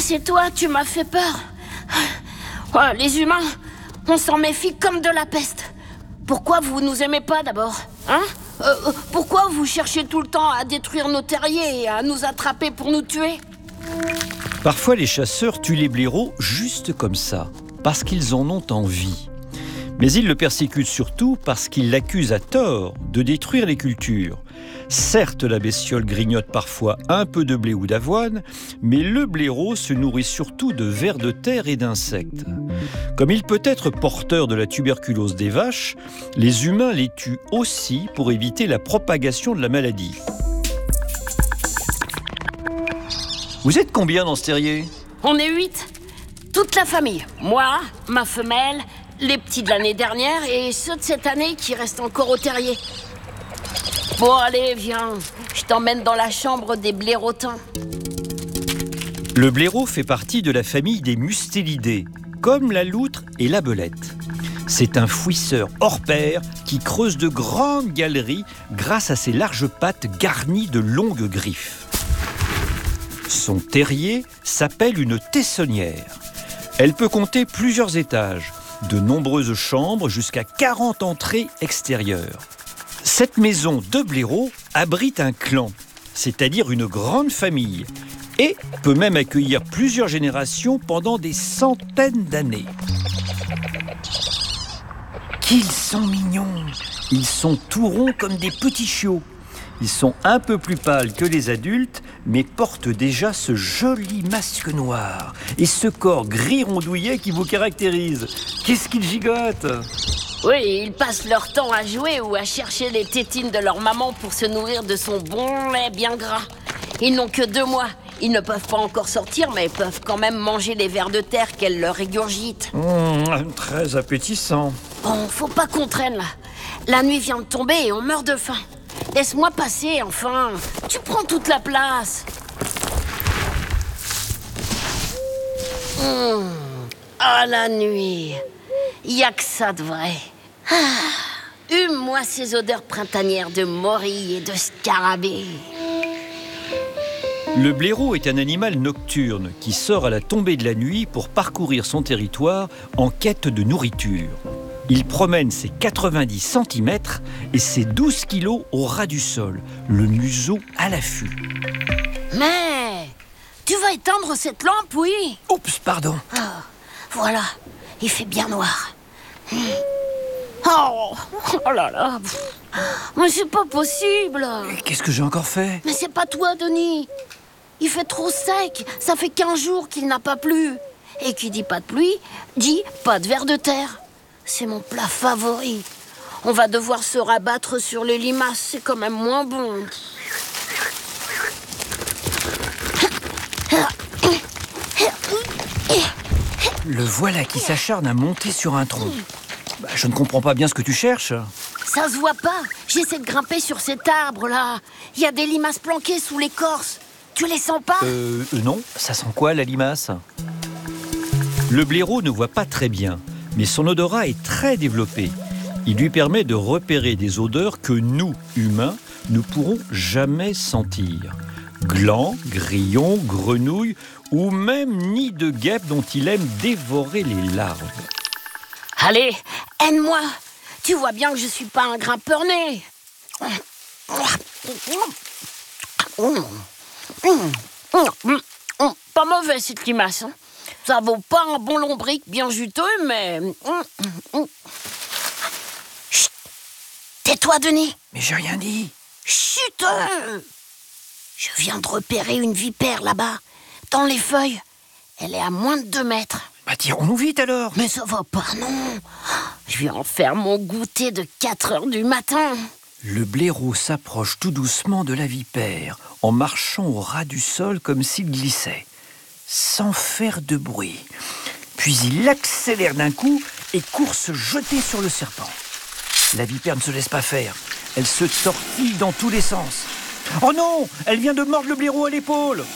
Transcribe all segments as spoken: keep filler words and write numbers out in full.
c'est toi, tu m'as fait peur. Ouais, les humains, on s'en méfie comme de la peste. Pourquoi vous nous aimez pas d'abord, hein euh, Pourquoi vous cherchez tout le temps à détruire nos terriers et à nous attraper pour nous tuer? Parfois, les chasseurs tuent les blaireaux juste comme ça, parce qu'ils en ont envie. Mais ils le persécutent surtout parce qu'ils l'accusent à tort de détruire les cultures. Certes, la bestiole grignote parfois un peu de blé ou d'avoine, mais le blaireau se nourrit surtout de vers de terre et d'insectes. Comme il peut être porteur de la tuberculose des vaches, les humains les tuent aussi pour éviter la propagation de la maladie. Vous êtes combien dans ce terrier ? On est huit. Toute la famille. Moi, ma femelle, les petits de l'année dernière et ceux de cette année qui restent encore au terrier. Bon, allez, viens. Je t'emmène dans la chambre des blaireautins. Le blaireau fait partie de la famille des mustélidés, comme la loutre et la belette. C'est un fouisseur hors pair qui creuse de grandes galeries grâce à ses larges pattes garnies de longues griffes. Son terrier s'appelle une tessonnière. Elle peut compter plusieurs étages, de nombreuses chambres jusqu'à quarante entrées extérieures. Cette maison de blaireaux abrite un clan, c'est-à-dire une grande famille, et peut même accueillir plusieurs générations pendant des centaines d'années. Qu'ils sont mignons! Ils sont tout ronds comme des petits chiots. Ils sont un peu plus pâles que les adultes, mais portent déjà ce joli masque noir et ce corps gris rondouillet qui vous caractérise. Qu'est-ce qu'ils gigotent! Oui, ils passent leur temps à jouer ou à chercher les tétines de leur maman pour se nourrir de son bon lait bien gras. Ils n'ont que deux mois. Ils ne peuvent pas encore sortir, mais peuvent quand même manger les vers de terre qu'elle leur régurgite. Mmh, très appétissant. Bon, faut pas qu'on traîne là. La nuit vient de tomber et on meurt de faim. Laisse-moi passer, enfin. Tu prends toute la place. Mmh. Ah, la nuit. Y a que ça de vrai. Ah. Hume-moi ces odeurs printanières de morilles et de scarabées. Le blaireau est un animal nocturne qui sort à la tombée de la nuit pour parcourir son territoire en quête de nourriture. Il promène ses quatre-vingt-dix centimètres et ses douze kilos au ras du sol, le museau à l'affût. Mais tu vas éteindre cette lampe, oui? Oups, pardon. Ah, voilà, il fait bien noir. Oh, oh là là. Mais c'est pas possible. Qu'est-ce que j'ai encore fait? Mais c'est pas toi, Denis. Il fait trop sec. Ça fait quinze jours qu'il n'a pas plu. Et qui dit pas de pluie, dit pas de vers de terre. C'est mon plat favori. On va devoir se rabattre sur les limaces. C'est quand même moins bon. Le voilà qui s'acharne à monter sur un tronc. Bah, je ne comprends pas bien ce que tu cherches. Ça se voit pas. J'essaie de grimper sur cet arbre-là. Il y a des limaces planquées sous l'écorce. Tu les sens pas? Euh, non. Ça sent quoi, la limace? Le blaireau ne voit pas très bien, mais son odorat est très développé. Il lui permet de repérer des odeurs que nous, humains, ne pourrons jamais sentir. Glands, grillons, grenouilles ou même nids de guêpes dont il aime dévorer les larves. Allez, aide-moi. Tu vois bien que je suis pas un grimpeur-né. Pas mauvais cette limace. Hein. Ça vaut pas un bon lombric bien juteux, mais... Chut. Tais-toi, Denis. Mais j'ai rien dit. Chut. Je viens de repérer une vipère là-bas, dans les feuilles. Elle est à moins de deux mètres. Bah tirons-nous vite alors. Mais ça va pas, non. Je vais en faire mon goûter de quatre heures du matin. Le blaireau s'approche tout doucement de la vipère, en marchant au ras du sol comme s'il glissait, sans faire de bruit. Puis il accélère d'un coup et court se jeter sur le serpent. La vipère ne se laisse pas faire. Elle se tortille dans tous les sens. Oh non! Elle vient de mordre le blaireau à l'épaule.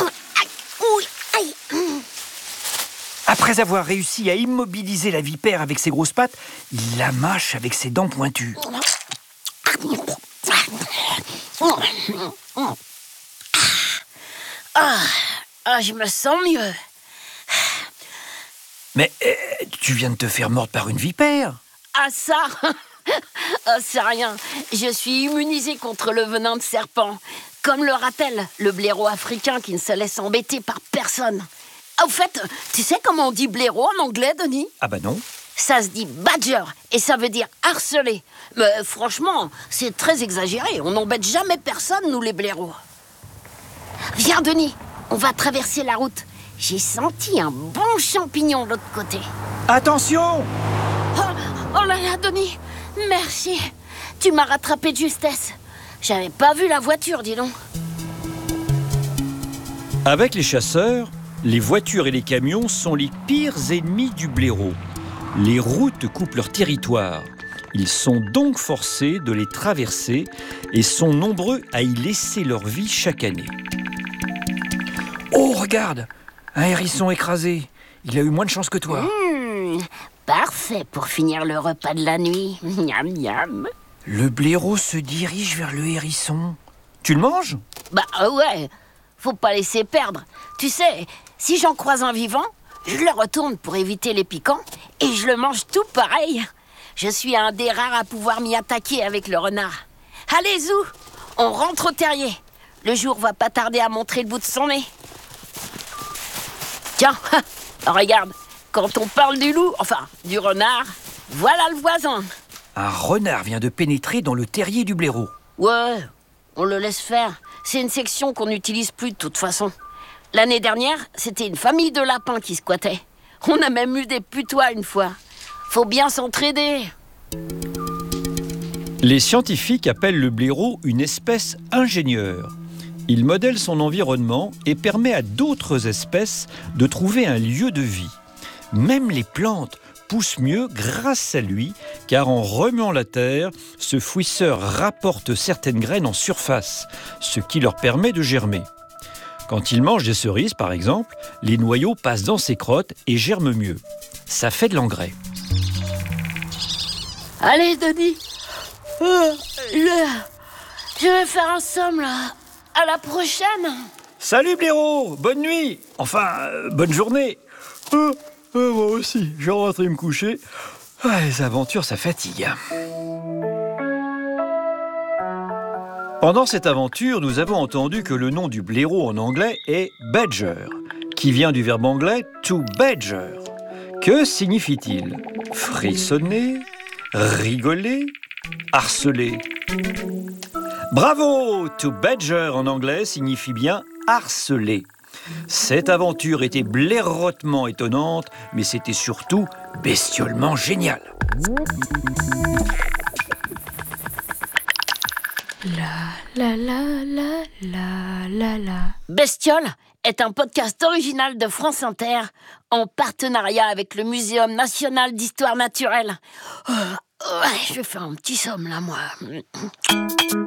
Après avoir réussi à immobiliser la vipère avec ses grosses pattes, il la mâche avec ses dents pointues. Ah, Ah, je me sens mieux. Mais euh, tu viens de te faire mordre par une vipère. Ah ça ah, c'est rien. Je suis immunisée contre le venin de serpent. Comme le ratel, le blaireau africain qui ne se laisse embêter par personne. Au fait, tu sais comment on dit blaireau en anglais, Denis ? Ah bah non. Ça se dit badger et ça veut dire harceler. Mais franchement, c'est très exagéré. On n'embête jamais personne, nous les blaireaux. Viens, Denis, on va traverser la route. J'ai senti un bon champignon de l'autre côté. Attention! Oh, oh là là, Denis, merci. Tu m'as rattrapé de justesse. J'avais pas vu la voiture, dis donc. Avec les chasseurs, les voitures et les camions sont les pires ennemis du blaireau. Les routes coupent leur territoire. Ils sont donc forcés de les traverser et sont nombreux à y laisser leur vie chaque année. Oh, regarde! Un hérisson écrasé. Il a eu moins de chance que toi. Mmh, parfait pour finir le repas de la nuit. Miam, miam. Le blaireau se dirige vers le hérisson. Tu le manges? Bah euh, ouais, faut pas laisser perdre. Tu sais, si j'en croise un vivant, je le retourne pour éviter les piquants et je le mange tout pareil. Je suis un des rares à pouvoir m'y attaquer avec le renard. Allez, Zou, on rentre au terrier. Le jour va pas tarder à montrer le bout de son nez. Tiens, regarde, quand on parle du loup, enfin, du renard, voilà le voisin. Un renard vient de pénétrer dans le terrier du blaireau. Ouais, on le laisse faire. C'est une section qu'on n'utilise plus de toute façon. L'année dernière, c'était une famille de lapins qui squattait. On a même eu des putois une fois. Faut bien s'entraider. Les scientifiques appellent le blaireau une espèce ingénieure. Il modèle son environnement et permet à d'autres espèces de trouver un lieu de vie. Même les plantes poussent mieux grâce à lui, car en remuant la terre, ce fouisseur rapporte certaines graines en surface, ce qui leur permet de germer. Quand il mange des cerises, par exemple, les noyaux passent dans ses crottes et germent mieux. Ça fait de l'engrais. Allez, Denis. Euh, je... je vais faire un somme, là. À la prochaine. Salut blaireau, bonne nuit. Enfin, euh, bonne journée. Euh, euh, moi aussi, je vais rentrer me coucher. Ah, les aventures, ça fatigue. Pendant cette aventure, nous avons entendu que le nom du blaireau en anglais est badger, qui vient du verbe anglais to badger. Que signifie-t-il? Frissonner, rigoler, harceler. Bravo! To badger en anglais signifie bien harceler. Cette aventure était blairotement étonnante, mais c'était surtout bestiolement génial. La la la la la la la. Bestiole est un podcast original de France Inter en partenariat avec le Muséum national d'histoire naturelle. Oh, ouais, je vais faire un petit somme là, moi.